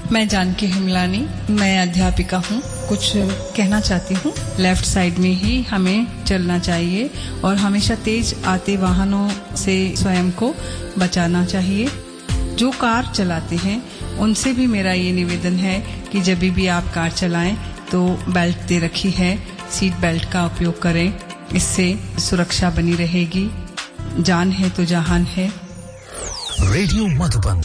मैं जानकी हिमलानी, मैं अध्यापिका हूँ। कुछ कहना चाहती हूँ। लेफ्ट साइड में ही हमें चलना चाहिए और हमेशा तेज आते वाहनों से स्वयं को बचाना चाहिए। जो कार चलाते हैं उनसे भी मेरा ये निवेदन है कि जब भी आप कार चलाएं तो बेल्ट दे रखी है, सीट बेल्ट का उपयोग करें। इससे सुरक्षा बनी रहेगी। जान है तो जहान है। रेडियो मधुबन।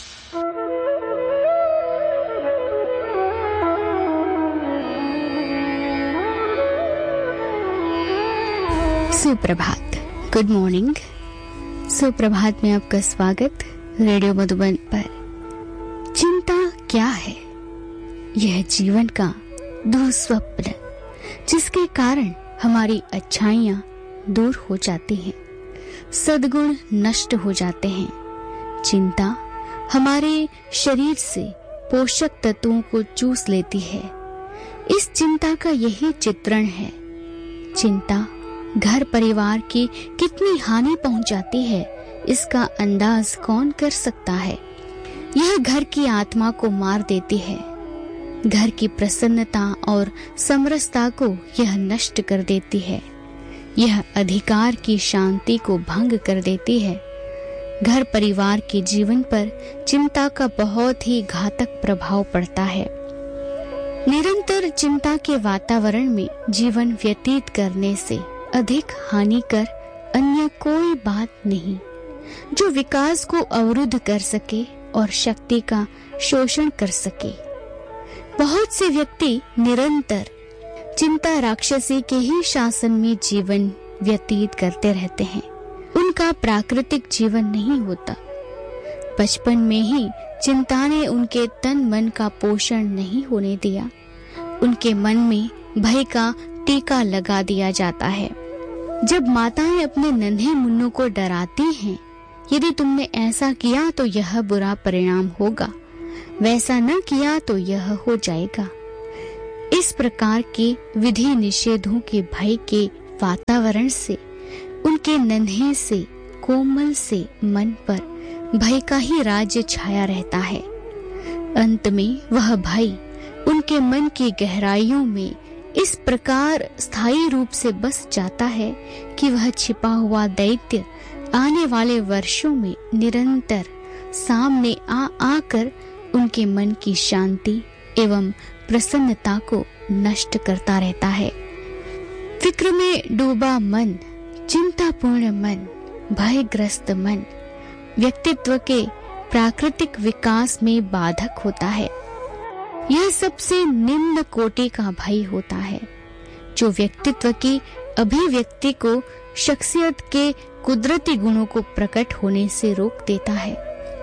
सुप्रभात, गुड मॉर्निंग। सुप्रभात में आपका स्वागत रेडियो मधुबन पर। चिंता क्या है? यह जीवन का दुस्वप्न जिसके कारण हमारी अच्छाइयां दूर हो जाती हैं, सद्गुण नष्ट हो जाते हैं। चिंता हमारे शरीर से पोषक तत्वों को चूस लेती है। इस चिंता का यही चित्रण है। चिंता घर परिवार की कितनी हानि पहुंचाती है, इसका अंदाज कौन कर सकता है। यह घर की आत्मा को मार देती है। घर की प्रसन्नता और समरसता को यह नष्ट कर देती है। यह अधिकार की शांति को भंग कर देती है। घर परिवार के जीवन पर चिंता का बहुत ही घातक प्रभाव पड़ता है। निरंतर चिंता के वातावरण में जीवन व्यतीत करने से अधिक हानिकर अन्य कोई बात नहीं, जो विकास को अवरुद्ध कर सके और शक्ति का शोषण कर सके। बहुत से व्यक्ति निरंतर चिंता राक्षसी के ही शासन में जीवन व्यतीत करते रहते हैं। उनका प्राकृतिक जीवन नहीं होता। बचपन में ही चिंता ने उनके तन मन का पोषण नहीं होने दिया। उनके मन में भय का टीका लगा दिया जाता है। जब माताएं अपने नन्हे मुन्नों को डराती हैं, यदि तुमने ऐसा किया तो यह बुरा परिणाम होगा, वैसा न किया तो यह हो जाएगा। इस प्रकार के विधि निषेधों के भय के वातावरण से उनके नन्हे से कोमल से मन पर भय का ही राज्य छाया रहता है। अंत में वह भय उनके मन की गहराइयों में इस प्रकार स्थायी रूप से बस जाता है कि वह छिपा हुआ दैत्य आने वाले वर्षों में निरंतर सामने आकर उनके मन की शांति एवं प्रसन्नता को नष्ट करता रहता है। फिक्र में डूबा मन, चिंतापूर्ण मन, भयग्रस्त मन व्यक्तित्व के प्राकृतिक विकास में बाधक होता है। यह सबसे निम्न कोटि का भय होता है, जो व्यक्तित्व की अभिव्यक्ति को, शख्सियत के कुदरती गुणों को प्रकट होने से रोक देता है,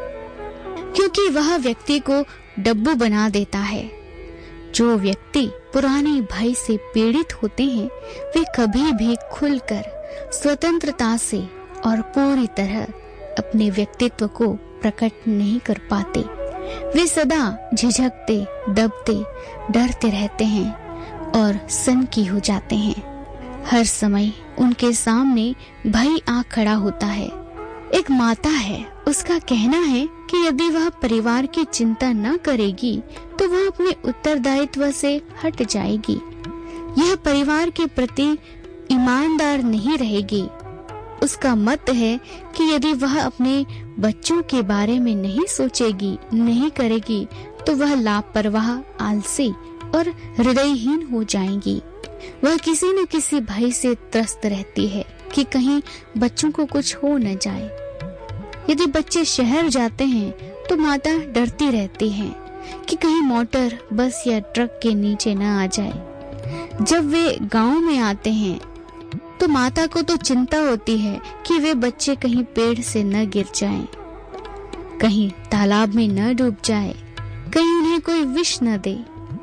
क्योंकि वह व्यक्ति को डब्बू बना देता है। जो व्यक्ति पुराने भय से पीड़ित होते हैं, वे कभी भी खुलकर स्वतंत्रता से और पूरी तरह अपने व्यक्तित्व को प्रकट नहीं कर पाते। वे सदा झिझकते, दबते, डरते रहते हैं और सनकी हो जाते हैं। हर समय उनके सामने भय आ खड़ा होता है। एक माता है, उसका कहना है कि यदि वह परिवार की चिंता न करेगी तो वह अपने उत्तरदायित्व से हट जाएगी। यह परिवार के प्रति ईमानदार नहीं रहेगी। उसका मत है कि यदि वह अपने बच्चों के बारे में नहीं सोचेगी, नहीं करेगी, तो वह लापरवाह, आलसी और हृदयहीन हो जाएगी। वह किसी न किसी भय से त्रस्त रहती है कि कहीं बच्चों को कुछ हो न जाए। यदि बच्चे शहर जाते हैं तो माता डरती रहती है कि कहीं मोटर, बस या ट्रक के नीचे न आ जाए। जब वे गांव में आते हैं तो माता को तो चिंता होती है कि वे बच्चे कहीं पेड़ से न गिर जाएं, कहीं तालाब में न डूब जाए, कहीं उन्हें कोई विष न दे।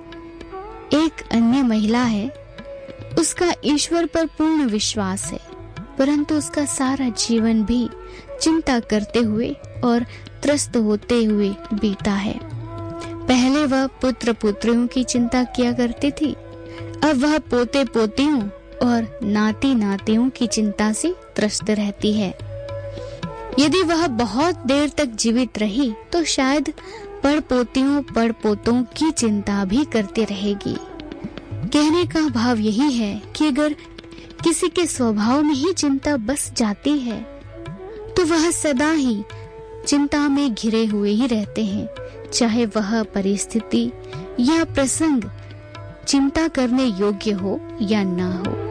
एक अन्य महिला है, उसका ईश्वर पर पूर्ण विश्वास है, परंतु उसका सारा जीवन भी चिंता करते हुए और त्रस्त होते हुए बीता है। पहले वह पुत्र पुत्रियों की चिंता किया करती थी, अब वह पोते पोतियों और नाती नातियों की चिंता से त्रस्त रहती है। यदि वह बहुत देर तक जीवित रही तो शायद पड़पोतियों पड़पोतों की चिंता भी करती रहेगी। कहने का भाव यही है कि अगर किसी के स्वभाव में ही चिंता बस जाती है तो वह सदा ही चिंता में घिरे हुए ही रहते हैं, चाहे वह परिस्थिति या प्रसंग चिंता करने योग्य हो या ना हो।